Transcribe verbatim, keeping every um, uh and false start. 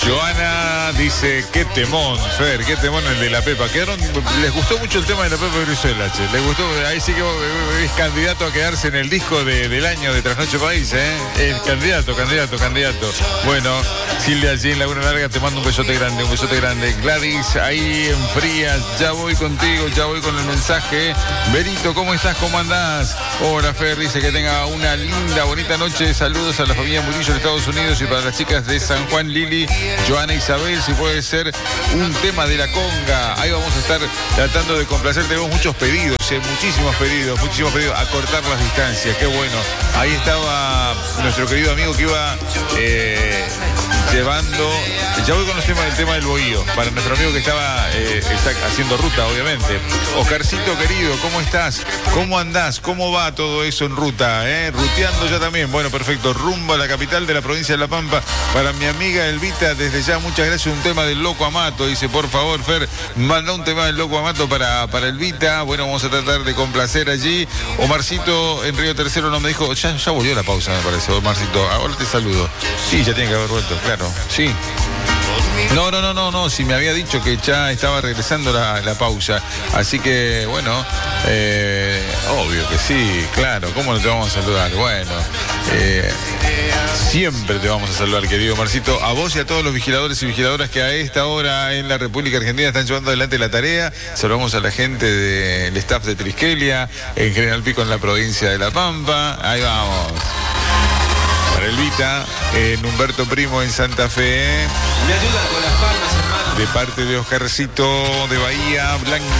Joana dice, qué temón, Fer, qué temón el de la Pepa. Quedaron, les gustó mucho el tema de la Pepa Brizuela, che. Les gustó, ahí sí que es candidato a quedarse en el disco de, del año de Trasnoche País, ¿eh? El candidato, candidato, candidato. Bueno, Silvia allí en Laguna Larga, te mando un besote grande, un besote grande. Gladys, ahí en Frías, ya voy contigo, ya voy con el mensaje. Berito, ¿cómo estás? ¿Cómo andás? Hola, Fer, dice que tenga una linda, bonita noche. Saludos a la familia Murillo de Estados Unidos y para las chicas de San Juan, Lili, Joana Isabel, si puede ser un tema de la conga. Ahí vamos a estar tratando de complacer. Tenemos muchos pedidos, eh, muchísimos pedidos, muchísimos pedidos. A cortar las distancias, qué bueno. Ahí estaba nuestro querido amigo que iba eh, llevando. Ya voy con los temas del tema del bohío. Para nuestro amigo que estaba eh, está haciendo ruta, obviamente. Oscarcito querido, ¿cómo estás? ¿Cómo andás? ¿Cómo va todo eso en ruta? Eh? Ruteando ya también. Bueno, perfecto. Rumbo a la capital de la provincia de La Pampa. Para mi amiga Elvita, desde ya, muchas gracias. Un tema del Loco Amato. Dice, por favor, Fer, manda un tema del Loco Amato para, para Elvita. Bueno, vamos a tratar de complacer allí. Omarcito en Río Tercero no me dijo, ya, ya volvió la pausa, me parece, Omarcito. Ahora te saludo. Sí, ya tiene que haber vuelto, claro. Sí. No, no, no, no, no, si me había dicho que ya estaba regresando la, la pausa. Así que, bueno, eh, obvio que sí, claro, ¿cómo no te vamos a saludar? Bueno, eh, siempre te vamos a saludar, querido Marcito, a vos y a todos los vigiladores y vigiladoras que a esta hora en la República Argentina están llevando adelante la tarea. Saludamos a la gente del staff de Triskelia, en General Pico en la provincia de La Pampa. Ahí vamos. Para Elvita, en Humberto Primo en Santa Fe. Me ayuda con las palmas, hermano. De parte de Oscarcito de Bahía Blanca.